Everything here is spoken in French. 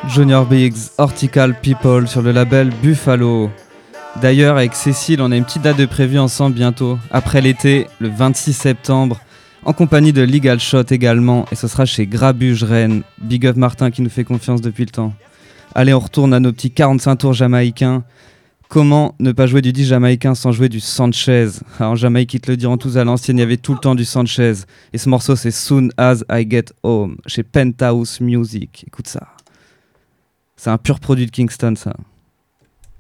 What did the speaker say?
Junior Biggs, Hortical People sur le label Buffalo. D'ailleurs, avec Cécile, on a une petite date de prévue ensemble bientôt, après l'été, le 26 septembre, en compagnie de Legal Shot également, et ce sera chez Grabuge Rennes. Big up Martin qui nous fait confiance depuis le temps. Allez, on retourne à nos petits 45 tours jamaïcains. Comment ne pas jouer du disque jamaïcain sans jouer du Sanchez? En Jamaïque, ils te le diront tous à l'ancienne, il y avait tout le temps du Sanchez. Et ce morceau, c'est Soon As I Get Home, chez Penthouse Music. Écoute ça. C'est un pur produit de Kingston, ça.